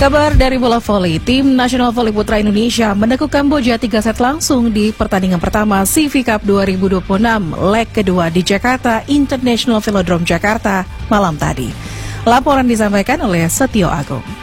Kabar dari bola voli, tim nasional voli putra Indonesia menekuk Kamboja 3 set langsung di pertandingan pertama CV Cup 2026 leg kedua di Jakarta International Velodrome Jakarta malam tadi. Laporan disampaikan oleh Setio Agung.